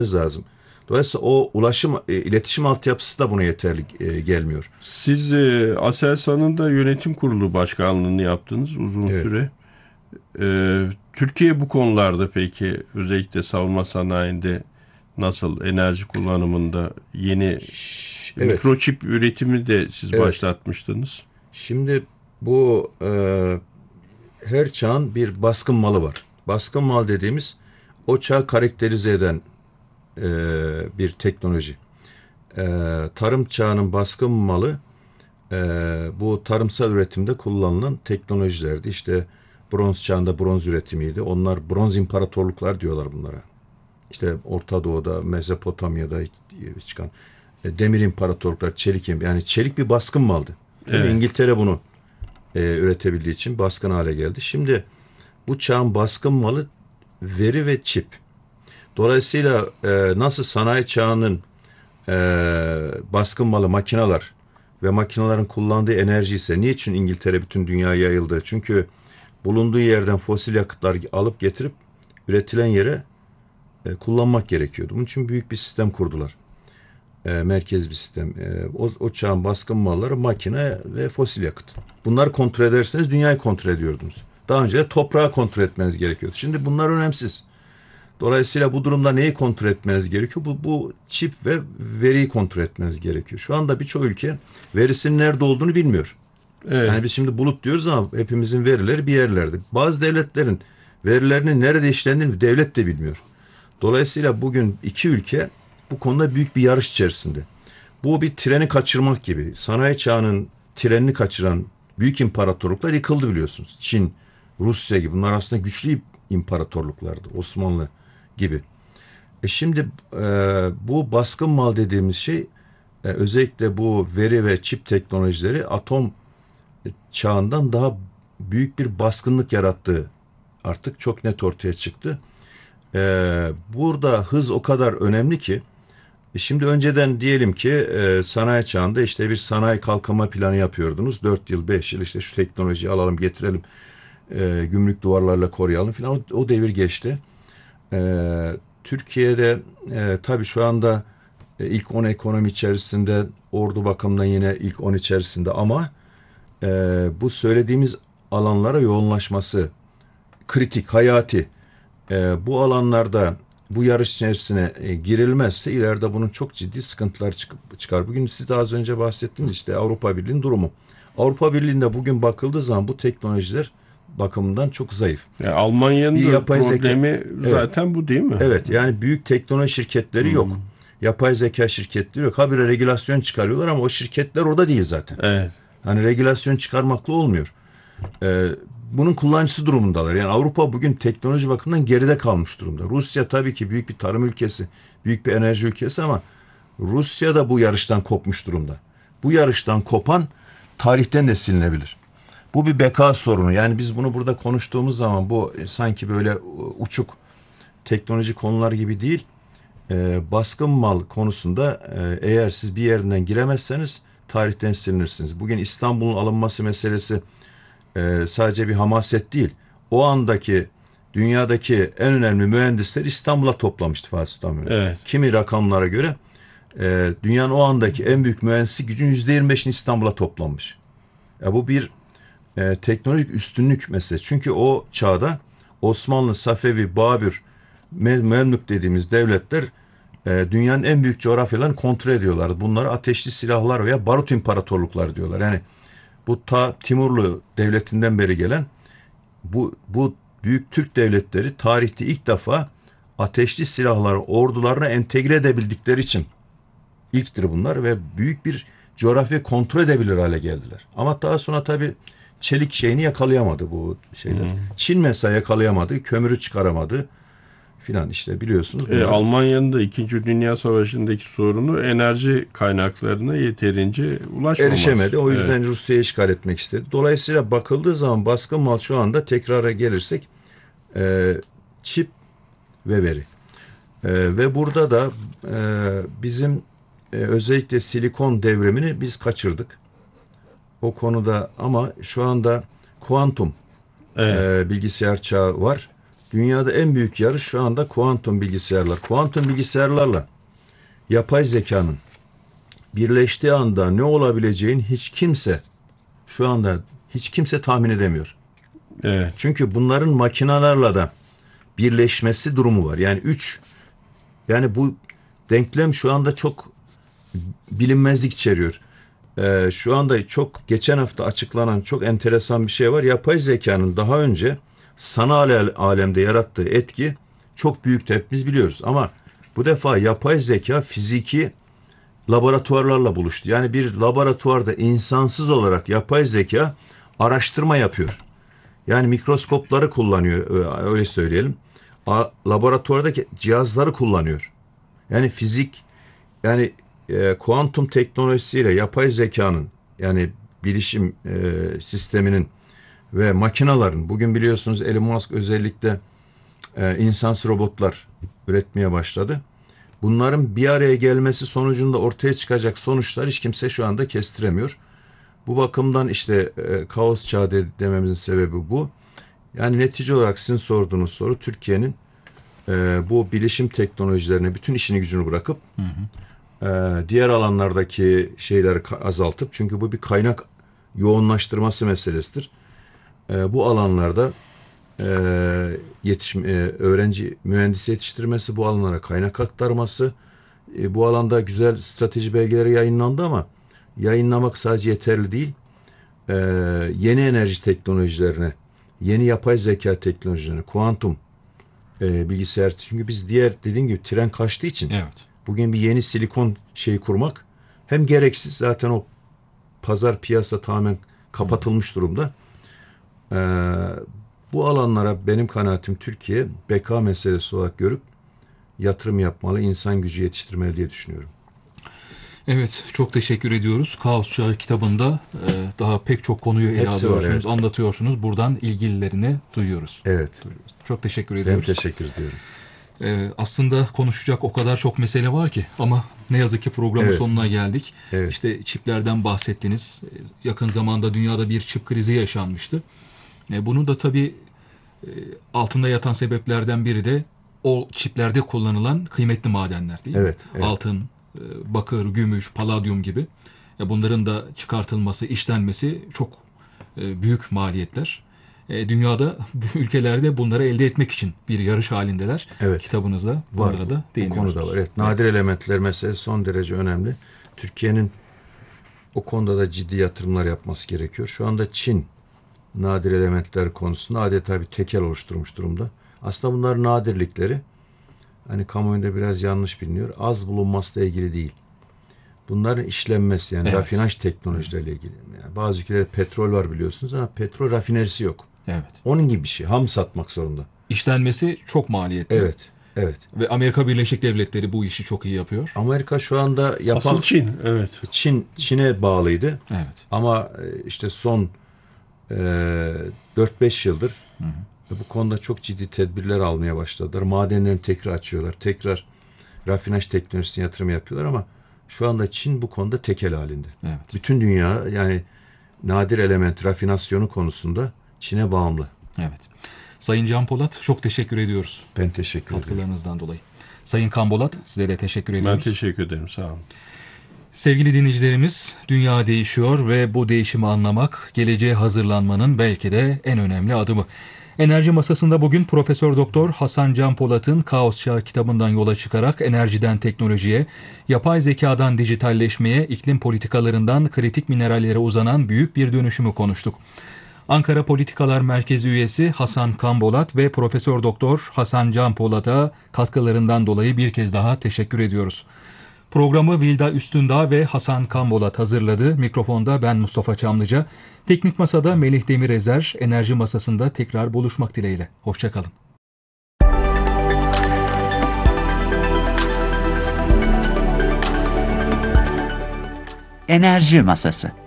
lazım. Dolayısıyla o ulaşım, iletişim altyapısı da buna yeterli gelmiyor. Siz Aselsan'ın da yönetim kurulu başkanlığını yaptınız uzun Evet. süre. Türkiye bu konularda peki özellikle savunma sanayinde nasıl, enerji kullanımında yeni Evet, mikroçip üretimi de siz evet. başlatmıştınız. Şimdi bu her çağın bir baskın malı var. Baskın mal dediğimiz o çağı karakterize eden e, bir teknoloji. E, Tarım çağının baskın malı e, bu tarımsal üretimde kullanılan teknolojilerdi. İşte bronz çağında bronz üretimiydi. Onlar bronz imparatorluklar diyorlar bunlara. İşte Orta Doğu'da, Mezopotamya'da çıkan demir imparatorluklar, yani çelik bir baskın maldı. Değil mi? Evet. İngiltere bunu üretebildiği için baskın hale geldi. Şimdi bu çağın baskın malı veri ve çip. Dolayısıyla nasıl sanayi çağının e, baskın malı makineler ve makinelerin kullandığı enerji ise niçin İngiltere bütün dünyaya yayıldı? Çünkü bulunduğu yerden fosil yakıtlar alıp getirip üretilen yere kullanmak gerekiyordu. Bunun için büyük bir sistem kurdular. Merkez bir sistem. O çağın baskın malları makine ve fosil yakıt. Bunları kontrol ederseniz dünyayı kontrol ediyordunuz. Daha önce de toprağı kontrol etmeniz gerekiyordu. Şimdi bunlar önemsiz. Dolayısıyla bu durumda neyi kontrol etmeniz gerekiyor? Bu çip ve veriyi kontrol etmeniz gerekiyor. Şu anda birçok ülke verisinin nerede olduğunu bilmiyor. Evet. Yani biz şimdi bulut diyoruz ama hepimizin verileri bir yerlerde. Bazı devletlerin verilerinin nerede işlendiğini devlet de bilmiyor. Dolayısıyla bugün iki ülke bu konuda büyük bir yarış içerisinde. Bu bir treni kaçırmak gibi. Sanayi çağının trenini kaçıran büyük imparatorluklar yıkıldı biliyorsunuz. Çin, Rusya gibi. Bunlar aslında güçlü imparatorluklardı. Osmanlı gibi. Şimdi bu baskın mal dediğimiz şey özellikle bu veri ve çip teknolojileri atom çağından daha büyük bir baskınlık yarattığı artık çok net ortaya çıktı. Burada hız o kadar önemli ki şimdi önceden diyelim ki sanayi çağında işte bir sanayi kalkınma planı yapıyordunuz. 4 yıl 5 yıl işte şu teknolojiyi alalım getirelim, gümrük duvarlarla koruyalım falan, o devir geçti. Türkiye'de tabii şu anda ilk 10 ekonomi içerisinde, ordu bakımından yine ilk 10 içerisinde ama e, bu söylediğimiz alanlara yoğunlaşması kritik, hayati. Bu alanlarda bu yarış içerisine girilmezse ileride bunun çok ciddi sıkıntılar çıkar. Bugün siz de az önce bahsettiniz işte Avrupa Birliği'nin durumu. Avrupa Birliği'nde bugün bakıldığı zaman bu teknolojiler bakımından çok zayıf. Yani Almanya'nın Bir da yapay zeka, problemi evet, zaten bu değil mi? evet, yani büyük teknoloji şirketleri yok. Hmm. Yapay zeka şirketleri yok. Habire regülasyon çıkarıyorlar ama o şirketler orada değil zaten. Evet. Hani regülasyon çıkarmakla olmuyor. Ee, Bunun kullanıcısı durumundalar. Yani Avrupa bugün teknoloji bakımından geride kalmış durumda. Rusya tabii ki büyük bir tarım ülkesi, büyük bir enerji ülkesi ama Rusya da bu yarıştan kopmuş durumda. Bu yarıştan kopan tarihten de silinebilir. Bu bir beka sorunu. Yani biz bunu burada konuştuğumuz zaman bu sanki böyle uçuk teknoloji konular gibi değil. Baskın mal konusunda eğer siz bir yerinden giremezseniz tarihten silinirsiniz. Bugün İstanbul'un alınması meselesi sadece bir hamaset değil. O andaki dünyadaki en önemli mühendisler İstanbul'a toplamıştı Fatih Sultan Mehmet. Evet. Kimi rakamlara göre dünyanın o andaki en büyük mühendislik gücün %25'ini İstanbul'a toplanmış. Bu bir teknolojik üstünlük meselesi. Çünkü o çağda Osmanlı, Safevi, Babür, Memlük dediğimiz devletler dünyanın en büyük coğrafyalarını kontrol ediyorlardı. Bunlara ateşli silahlar veya barut imparatorluklar diyorlar. Yani bu ta Timurlu devletinden beri gelen bu büyük Türk devletleri tarihte ilk defa ateşli silahları ordularına entegre edebildikleri için ilktir bunlar ve büyük bir coğrafya kontrol edebilir hale geldiler. Ama daha sonra tabii çelik şeyini yakalayamadı bu şeyler. Hmm. Çin mesela yakalayamadı, kömürü çıkaramadı filan işte biliyorsunuz bunlar Almanya'nın da İkinci Dünya Savaşı'ndaki sorunu enerji kaynaklarına yeterince ulaşmaması. erişemedi. O Evet. yüzden Rusya'yı işgal etmek istedi. Dolayısıyla bakıldığı zaman baskın mal şu anda tekrara gelirsek e, çip ve veri. Ve burada da bizim özellikle silikon devrimini biz kaçırdık. O konuda ama şu anda kuantum Evet. bilgisayar çağı var. Dünyada en büyük yarış şu anda kuantum bilgisayarlar. Kuantum bilgisayarlarla yapay zekanın birleştiği anda ne olabileceğini hiç kimse tahmin edemiyor. Evet. Çünkü bunların makinalarla da birleşmesi durumu var. Yani bu denklem şu anda çok bilinmezlik içeriyor. Şu anda geçen hafta açıklanan çok enteresan bir şey var. Yapay zekanın daha önce sanal alemde yarattığı etki çok büyüktü, hepimiz biliyoruz. Ama bu defa yapay zeka fiziki laboratuvarlarla buluştu. Yani bir laboratuvarda insansız olarak yapay zeka araştırma yapıyor. Yani mikroskopları kullanıyor, öyle söyleyelim. Laboratuvardaki cihazları kullanıyor. Yani kuantum teknolojisiyle yapay zekanın, yani bilişim sisteminin ve makinaların, bugün biliyorsunuz Elon Musk özellikle insansız robotlar üretmeye başladı. Bunların bir araya gelmesi sonucunda ortaya çıkacak sonuçlar hiç kimse şu anda kestiremiyor. Bu bakımdan işte kaos çağı dememizin sebebi bu. Yani netice olarak sizin sorduğunuz soru, Türkiye'nin bu bilişim teknolojilerine bütün işini gücünü bırakıp diğer alanlardaki şeyleri azaltıp, çünkü bu bir kaynak yoğunlaştırması meselesidir. Bu alanlarda öğrenci mühendis yetiştirmesi, bu alanlara kaynak aktarması, bu alanda güzel strateji belgeleri yayınlandı ama yayınlamak sadece yeterli değil. Yeni enerji teknolojilerine, yeni yapay zeka teknolojilerine, kuantum bilgisayar, çünkü biz dediğim gibi tren kaçtığı için Evet. bugün bir yeni silikon şeyi kurmak hem gereksiz, zaten o piyasa tamamen kapatılmış durumda. Bu alanlara benim kanaatim Türkiye beka meselesi olarak görüp yatırım yapmalı, insan gücü yetiştirmeli diye düşünüyorum. Evet, çok teşekkür ediyoruz. Kaos Çağı kitabında daha pek çok konuyu ele Hepsi var, alıyorsunuz, evet. anlatıyorsunuz. Buradan ilgililerini duyuyoruz. Evet. Çok teşekkür Ben ediyoruz. teşekkür ediyorum. Aslında konuşacak o kadar çok mesele var ki, ama ne yazık ki programın Evet. sonuna geldik. Evet. İşte çiplerden bahsettiniz. Yakın zamanda dünyada bir çip krizi yaşanmıştı. Bunun da tabii altında yatan sebeplerden biri de o çiplerde kullanılan kıymetli madenler, değil mi? Evet, evet. Altın, bakır, gümüş, paladyum gibi. Bunların da çıkartılması, işlenmesi çok büyük maliyetler. Dünyada ülkelerde bunları elde etmek için bir yarış halindeler. Evet. Kitabınızda Var. bunlara da Bu değiniyorsunuz. konuda var. Evet. Nadir elementler meselesi son derece önemli. Türkiye'nin o konuda da ciddi yatırımlar yapması gerekiyor. Şu anda Çin nadir elementler konusunda adeta bir tekel oluşturmuş durumda. Aslında bunlar nadirlikleri, hani kamuoyunda biraz yanlış biliniyor, az bulunmasıyla ilgili değil. Bunların işlenmesi, yani Evet. rafinaj teknolojileriyle ilgili. Yani bazı ülkelerde petrol var biliyorsunuz ama petrol rafinerisi yok. Evet. Onun gibi bir şey. Ham satmak zorunda. İşlenmesi çok maliyetli. Evet. Evet. Ve Amerika Birleşik Devletleri bu işi çok iyi yapıyor. Amerika şu anda Asıl Çin. Evet. Çin'e bağlıydı. Evet. Ama işte son 4-5 yıldır bu konuda çok ciddi tedbirler almaya başladılar. Madenlerini tekrar açıyorlar. Tekrar rafinaj teknolojisine yatırım yapıyorlar ama şu anda Çin bu konuda tekel halinde. Evet. Bütün dünya, yani nadir element rafinasyonu konusunda Çin'e bağımlı. Evet. Sayın Can Polat, çok teşekkür ediyoruz Ben teşekkür ederim. katkılarınızdan dolayı. Sayın Kan Bolat, size de teşekkür ediyoruz. Ben teşekkür ederim. Sağ olun. Sevgili dinleyicilerimiz, dünya değişiyor ve bu değişimi anlamak, geleceğe hazırlanmanın belki de en önemli adımı. Enerji Masası'nda bugün Profesör Doktor Hasan Can Polat'ın Kaos Çağı kitabından yola çıkarak enerjiden teknolojiye, yapay zekadan dijitalleşmeye, iklim politikalarından kritik minerallere uzanan büyük bir dönüşümü konuştuk. Ankara Politikalar Merkezi üyesi Hasan Kan Bolat ve Profesör Doktor Hasan Can Polat'a katkılarından dolayı bir kez daha teşekkür ediyoruz. Programı Vilda Üstündağ ve Hasan Kan Bolat hazırladı. Mikrofonda ben Mustafa Çamlıca. Teknik Masada Melih Demirezer. Enerji Masası'nda tekrar buluşmak dileğiyle. Hoşçakalın. Enerji Masası.